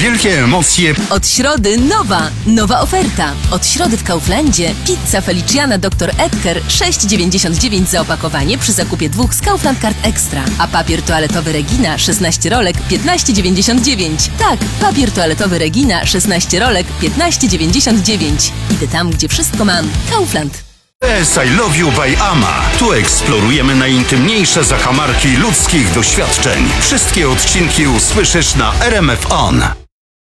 wielkie emocje. Od środy nowa oferta. Od środy w Kauflandzie pizza Feliciana Dr. Edgar 6,99 za opakowanie przy zakupie 2 z Kaufland Card Extra. A papier toaletowy Regina 16 rolek 15,99. Tak, papier toaletowy Regina 16 rolek 15,99. Idę tam, gdzie wszystko mam. Kaufland. Yes, I love you by Ama. Tu eksplorujemy najintymniejsze zakamarki ludzkich doświadczeń. Wszystkie odcinki usłyszysz na RMF On.